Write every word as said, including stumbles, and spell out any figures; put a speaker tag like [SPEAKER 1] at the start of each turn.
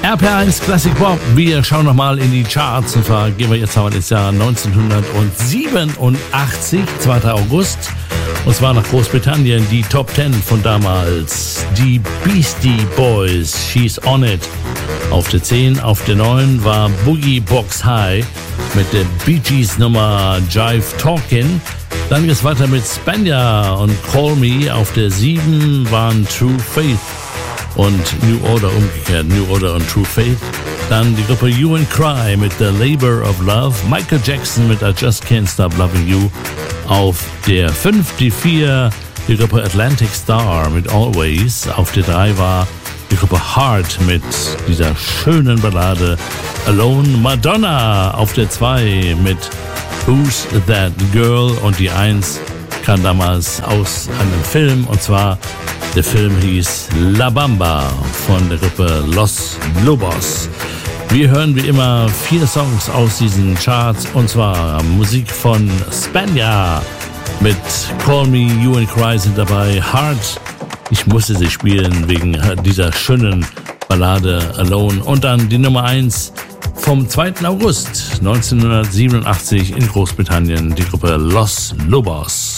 [SPEAKER 1] R P R eins Classic Pop. Wir schauen nochmal in die Charts. Und zwar gehen wir jetzt aber ins Jahr neunzehnhundertsiebenundachtzig, zweiter August. Und zwar nach Großbritannien, die Top zehn von damals. Die Beastie Boys, She's On It. Auf der zehn, auf der neun war Boogie Box High mit der Bee Gees Nummer Jive Talkin'. Dann geht es weiter mit Spanja und Call Me. Auf der sieben waren True Faith und New Order, umgekehrt, New Order und True Faith. Dann die Gruppe You and Cry mit The Labor of Love. Michael Jackson mit I Just Can't Stop Loving You. Auf der fünf, die vier, die Gruppe Atlantic Star mit Always. Auf der drei war die Gruppe Heart mit dieser schönen Ballade Alone. Madonna auf der zwei mit Who's That Girl? Und die eins kam damals aus einem Film, und zwar der Film hieß La Bamba von der Gruppe Los Lobos. Wir hören wie immer vier Songs aus diesen Charts, und zwar Musik von Spanja mit Call Me, You and Cry sind dabei, Heart, ich musste sie spielen wegen dieser schönen Ballade Alone, und dann die Nummer eins vom zweiten August neunzehnhundertsiebenundachtzig in Großbritannien, die Gruppe Los Lobos.